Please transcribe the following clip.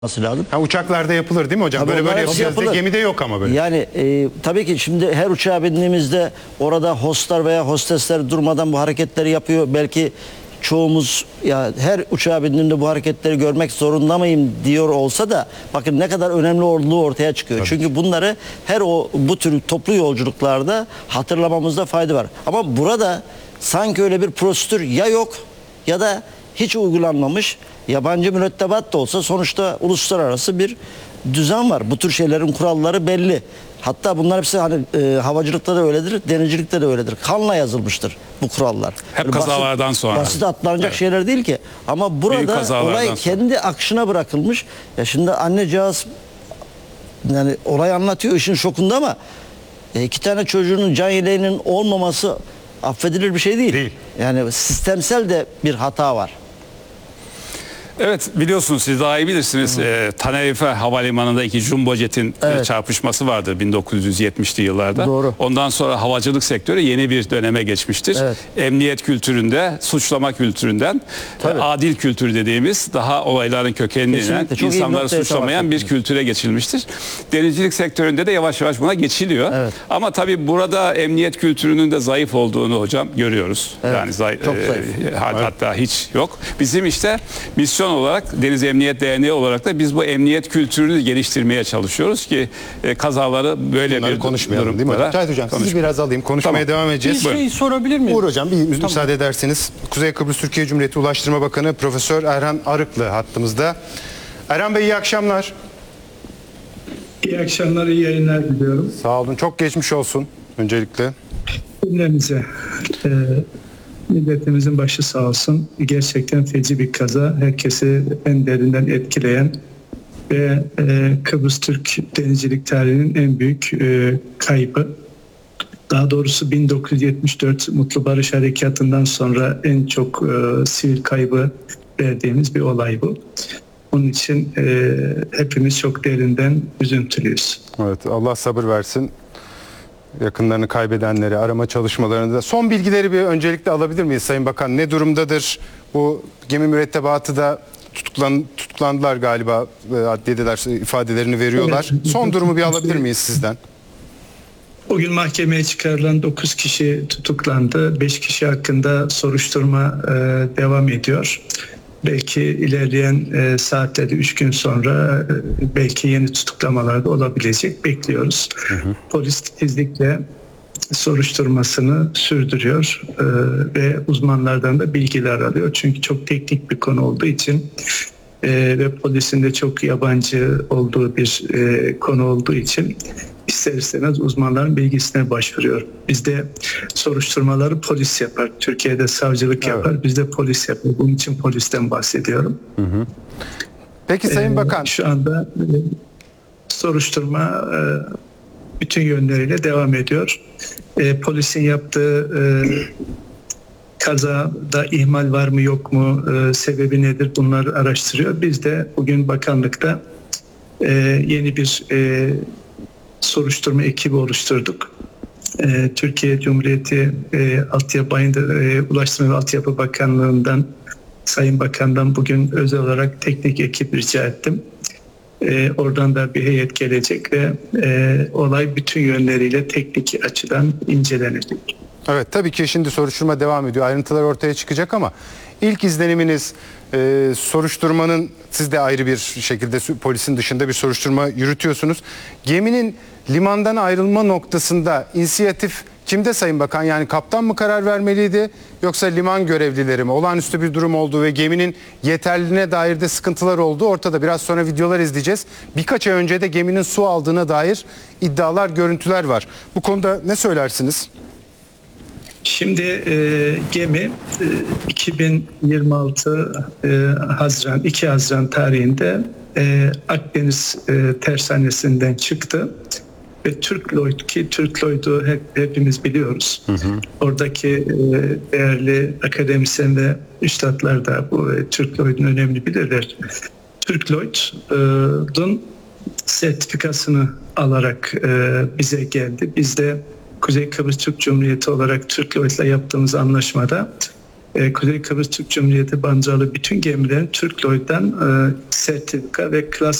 lazım. Ha, uçaklarda yapılır değil mi hocam? Tabii Böyle hepsi yapacağız diye gemide yok ama böyle. Yani tabii ki şimdi her uçağa bindiğimizde orada hostlar veya hostesler durmadan bu hareketleri yapıyor. Belki çoğumuz ya her uçağa bindiğimde bu hareketleri görmek zorunda mıyım diyor olsa da bakın ne kadar önemli olduğu ortaya çıkıyor. Tabii. Çünkü bunları bu tür toplu yolculuklarda hatırlamamızda fayda var. Ama burada sanki öyle bir prosedür ya yok ya da hiç uygulanmamış. Yabancı mürettebat da olsa sonuçta uluslararası bir düzen var. Bu tür şeylerin kuralları belli. Hatta bunlar hepsi hani havacılıkta da öyledir, denizcilikte de öyledir. Kanla yazılmıştır bu kurallar. Hep Yani kazalardan sonra. Basit atlanacak şeyler değil ki. Ama burada olay kendi akışına bırakılmış. Ya şimdi annecağız yani olay anlatıyor işin şokunda ama iki tane çocuğunun can yeleğinin olmaması affedilir bir şey değil. Yani sistemsel de bir hata var. Evet, biliyorsunuz, siz daha iyi bilirsiniz. Tenerife Havalimanı'nda iki jumbo jetin çarpışması vardı 1970'li yıllarda. Doğru. Ondan sonra havacılık sektörü yeni bir döneme geçmiştir. Evet. Emniyet kültüründe, suçlama kültüründen adil kültür dediğimiz daha olayların kökenine inen, insanları suçlamayan bir kültüre geçilmiştir. Denizcilik sektöründe de yavaş yavaş buna geçiliyor. Evet. Ama tabii burada emniyet kültürünün de zayıf olduğunu hocam görüyoruz. Evet. Yani Çok zayıf. hatta hiç yok. Bizim işte misyon olarak Deniz Emniyet Derneği olarak da biz bu emniyet kültürünü geliştirmeye çalışıyoruz ki kazaları böyle bunları bir konuşmayalım değil mi? Cahit Hocam sizi biraz alayım. Konuşmaya devam edeceğiz. Bir şey sorabilir miyim? Uğur Hocam bir müsaade ederseniz. Kuzey Kıbrıs Türkiye Cumhuriyeti Ulaştırma Bakanı Profesör Erhan Arıklı hattımızda. Erhan Bey iyi akşamlar. İyi akşamlar, iyi yayınlar diliyorum. Sağ olun. Çok geçmiş olsun öncelikle. Cümlemize, milletimizin başı sağ olsun. Gerçekten feci bir kaza. Herkesi en derinden etkileyen ve Kıbrıs Türk denizcilik tarihinin en büyük kaybı. Daha doğrusu 1974 Mutlu Barış Harekatı'ndan sonra en çok sivil kaybı verdiğimiz bir olay bu. Onun için hepimiz çok derinden üzüntülüyüz. Evet, Allah sabır versin. Yakınlarını kaybedenleri, arama çalışmalarını da. Son bilgileri bir öncelikle alabilir miyiz Sayın Bakan? Ne durumdadır? Bu gemi mürettebatı da tutuklandılar galiba. Adliyedeler, ifadelerini veriyorlar. Evet. Son durumu bir alabilir miyiz sizden? Bugün mahkemeye çıkarılan 9 kişi tutuklandı. 5 kişi hakkında soruşturma devam ediyor. Belki ilerleyen saatlerde 3 gün sonra belki yeni tutuklamalar da olabilecek. Bekliyoruz. Polis titizlikle soruşturmasını sürdürüyor ve uzmanlardan da bilgiler alıyor. Çünkü çok teknik bir konu olduğu için ve polisin de çok yabancı olduğu bir konu olduğu için ister istemez uzmanların bilgisine başvuruyor. Bizde soruşturmaları polis yapar. Türkiye'de savcılık yapar. Bizde polis yapar. Bunun için polisten bahsediyorum. Peki Sayın Bakan. Şu anda soruşturma bütün yönleriyle devam ediyor. Polisin yaptığı kazada ihmal var mı yok mu, sebebi nedir, bunları araştırıyor. Biz de bugün bakanlıkta yeni bir soruşturma ekibi oluşturduk. Türkiye Cumhuriyeti Ulaştırma ve Altyapı Bakanlığı'ndan, Sayın Bakan'dan bugün özel olarak teknik ekip rica ettim. Oradan da bir heyet gelecek ve olay bütün yönleriyle teknik açıdan incelenecek. Evet, tabii ki şimdi soruşturma devam ediyor. Ayrıntılar ortaya çıkacak ama ilk izleniminiz soruşturmanın, siz de ayrı bir şekilde polisin dışında bir soruşturma yürütüyorsunuz. Geminin limandan ayrılma noktasında inisiyatif kimde Sayın Bakan? Yani kaptan mı karar vermeliydi yoksa liman görevlileri mi? Olağanüstü bir durum olduğu ve geminin yeterliliğine dair de sıkıntılar olduğu ortada. Biraz sonra videolar izleyeceğiz. Birkaç ay önce de geminin su aldığına dair iddialar, görüntüler var. Bu konuda ne söylersiniz? Şimdi gemi 2026 2 Haziran tarihinde Akdeniz tersanesinden çıktı ve Türk Lloyd'u hepimiz biliyoruz. Oradaki değerli akademisyen ve üstadlar da bu Türk Lloyd'un önemli bilirler. Türk Lloyd'un sertifikasını alarak bize geldi. Biz de Kuzey Kıbrıs Türk Cumhuriyeti olarak Türk Lloyd'la yaptığımız anlaşmada Kuzey Kıbrıs Türk Cumhuriyeti bancalı bütün gemilerin Türk Lloyd'dan sertifika ve klas